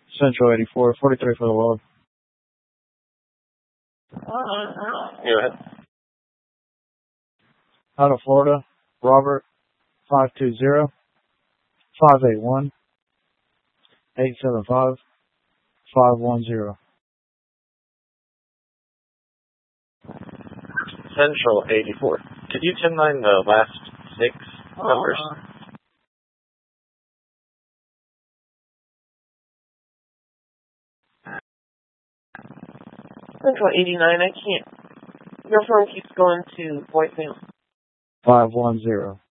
Central 84, 43 for the load. Go ahead. Out of Florida, Robert, 520-581-875-510. Central 84. Could you 10-9 the last 6 numbers? Central 89, I can't. Your phone keeps going to voicemail. 510.